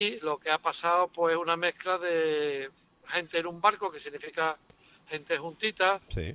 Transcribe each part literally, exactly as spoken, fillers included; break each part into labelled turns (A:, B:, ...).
A: Y lo que ha pasado, pues, una mezcla de gente en un barco, que significa gente juntita,
B: Sí.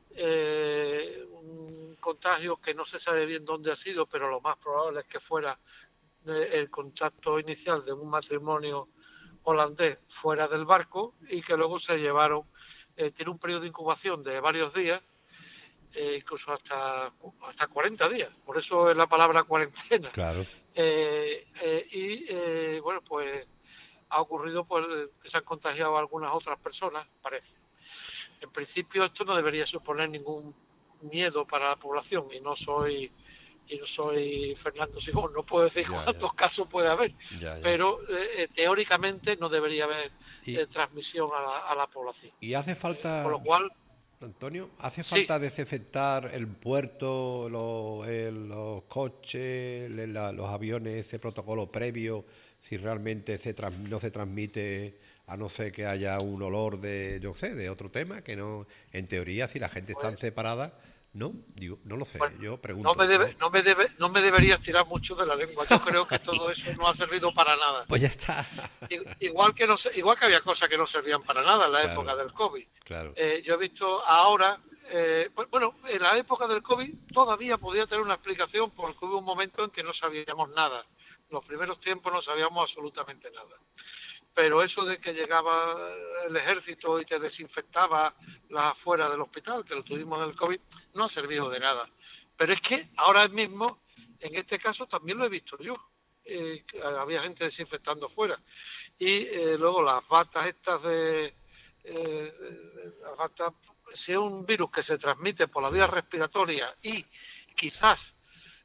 A: eh, un contagio que no se sabe bien dónde ha sido, pero lo más probable es que fuera el contacto inicial de un matrimonio holandés fuera del barco y que luego se llevaron, eh, tiene un periodo de incubación de varios días, eh, incluso hasta, hasta cuarenta días, por eso es la palabra cuarentena.
B: Claro.
A: Eh, eh, y eh, bueno, pues ha ocurrido pues, que se han contagiado algunas otras personas, parece. En principio esto no debería suponer ningún miedo para la población y no soy y no soy Fernando Simón, no puedo decir
B: Ya, ya.
A: cuántos casos puede haber,
B: Ya, ya.
A: pero eh, teóricamente no debería haber
B: Y,
A: eh, transmisión a la, a la población.
B: y hace
A: Eh, con lo
B: falta,
A: cual,
B: Antonio, ¿hace
A: sí,
B: falta desinfectar el puerto, los, el- los coches, le- la- los aviones, ese protocolo previo, si realmente se trans- no se transmite, a no ser que haya un olor de, yo sé, de otro tema, que no, en teoría, si la gente está
A: pues,
B: separada, no, digo, no lo sé,
A: bueno,
B: yo
A: no me,
B: pregunto,
A: debe,
B: ¿no?
A: no, me debe, no me deberías tirar mucho de la lengua. Yo creo que todo eso no ha servido para nada.
B: Pues ya está.
A: Igual que, no, igual que había cosas que no servían para nada en la
B: Claro,
A: época del COVID.
B: claro.
A: Eh, yo he visto ahora, eh, bueno, en la época del COVID todavía podía tener una explicación porque hubo un momento en que no sabíamos nada. Los primeros tiempos no sabíamos absolutamente nada. Pero eso de que llegaba el ejército y te desinfectaba las afueras del hospital, que lo tuvimos en el COVID, no ha servido de nada. Pero es que ahora mismo, en este caso, también lo he visto yo. Eh, había gente desinfectando fuera. Y eh, luego las batas estas de... Eh, las batas, si es un virus que se transmite por la vía
B: Sí,
A: respiratoria y quizás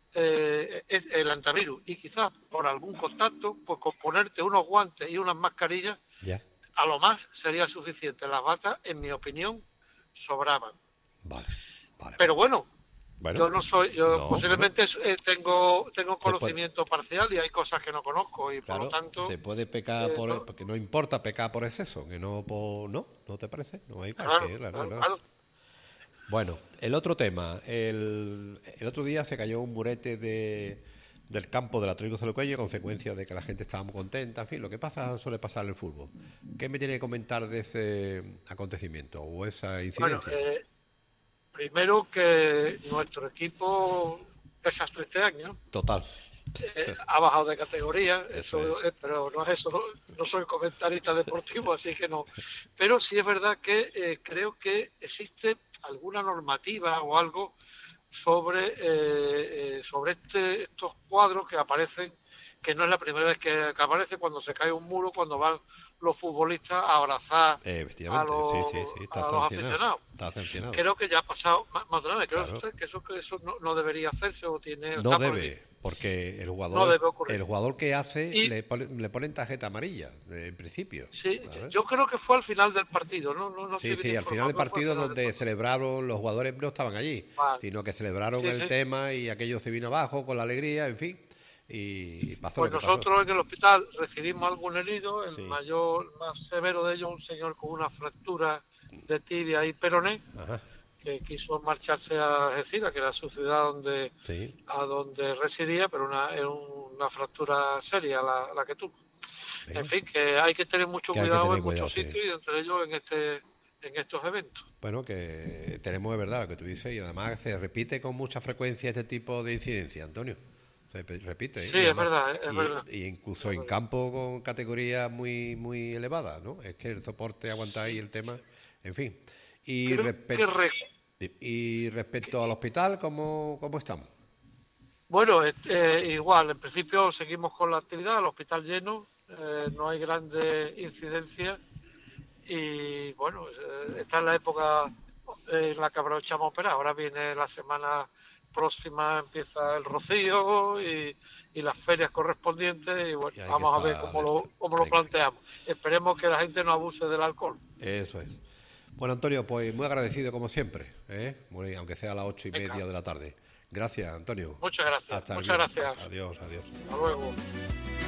A: eh, el antivirus y quizás por algún contacto, pues con ponerte unos guantes y unas mascarillas,
B: ya.
A: a lo más sería suficiente. Las batas, en mi opinión, sobraban.
B: Vale, vale,
A: Pero
B: vale.
A: bueno,
B: Bueno,
A: yo no soy, yo
B: no, bueno,
A: posiblemente eh, tengo, tengo
B: se puede,
A: conocimiento parcial y hay cosas que no conozco y por lo
B: claro, se
A: tanto,
B: puede pecar
A: eh,
B: por,
A: no,
B: porque no importa pecar por exceso, que no por, no, ¿no te parece? No hay igual
A: claro,
B: que, claro,
A: claro,
B: claro.
A: claro.
B: Bueno, el otro tema, el, el otro día se cayó un murete de, del campo del Atlético de Cuello, consecuencia de que la gente estaba muy contenta, en fin, lo que pasa suele pasar en el fútbol. ¿Qué me tiene que comentar de ese acontecimiento o esa
A: Bueno,
B: incidencia?
A: eh, primero que nuestro equipo, pese a este año,
B: Total,
A: eh, ha bajado de categoría,
B: eso es.
A: eso, eh, pero no es eso, no, no soy comentarista deportivo, así que no. Pero sí es verdad que eh, creo que existe alguna normativa o algo sobre, eh, eh, sobre este, estos cuadros que aparecen, que no es la primera vez que, que aparece cuando se cae un muro, cuando van los futbolistas a abrazar
B: Eh,
A: a
B: efectivamente, sí,
A: los,
B: sí, sí, está
A: a los
B: sancionado,
A: aficionados.
B: está sancionado.
A: Creo que ya ha pasado más, más de una vez. Creo
B: Claro,
A: usted que eso, que eso no, no debería hacerse o tiene
B: no
A: está prohibido.
B: debe, porque el
A: No
B: jugador,
A: debe ocurrir.
B: el jugador que hace
A: Y
B: le, pone- le ponen tarjeta amarilla, de- en principio.
A: sí,
B: ¿Sabes?
A: yo creo que fue al final del partido, no, no, no
B: Sí,
A: estoy bien
B: sí, al final
A: informado,
B: del
A: creo que fue al
B: partido
A: final del
B: donde
A: partido.
B: celebraron, los jugadores no estaban allí,
A: Vale.
B: sino que celebraron
A: Sí,
B: el
A: sí.
B: tema y aquello se vino abajo con la alegría, en fin, y pasó lo
A: Pues
B: que pasó.
A: nosotros en el hospital recibimos algún herido, el
B: Sí,
A: mayor, más severo de ellos, un señor con una fractura de tibia y peroné,
B: ajá,
A: que quiso marcharse a Algeciras, que era su ciudad donde,
B: sí,
A: a donde residía, pero una, era una fractura seria la, la que tuvo. En
B: venga,
A: fin, que hay que tener mucho
B: que hay que
A: cuidado
B: tener
A: en
B: cuidado,
A: muchos
B: sí.
A: sitios y entre ellos en este en estos eventos.
B: Bueno, que tenemos de verdad lo que tú dices y además se repite con mucha frecuencia este tipo de incidencia, Antonio. Se pe- repite, ¿eh?
A: Sí,
B: Y
A: es
B: además,
A: verdad, es
B: y,
A: verdad.
B: y incluso
A: Es
B: en
A: verdad.
B: campo con categorías muy muy elevadas, ¿no? Es que el soporte aguanta ahí
A: Sí,
B: el tema,
A: sí.
B: en fin. Y
A: Creo que,
B: respecto
A: re-
B: y
A: que-
B: respecto al hospital, ¿cómo, cómo estamos?
A: bueno, este, igual, en principio seguimos con la actividad, el hospital lleno, eh, no hay grandes incidencias y bueno, eh, está en la época en la que aprovechamos a operar. Ahora viene la semana próxima, empieza el rocío y, y las ferias correspondientes y bueno,
B: Y hay que
A: vamos a ver
B: estar
A: cómo
B: alerta.
A: lo, cómo lo
B: Venga,
A: planteamos. Esperemos que la gente no abuse del alcohol.
B: eso es. Bueno, Antonio, pues muy agradecido como siempre, ¿eh? Muy- aunque sea a las ocho y
A: Venga,
B: media de la tarde. Gracias, Antonio.
A: muchas gracias,
B: Hasta
A: muchas
B: luego.
A: gracias.
B: Adiós, adiós.
A: Hasta luego.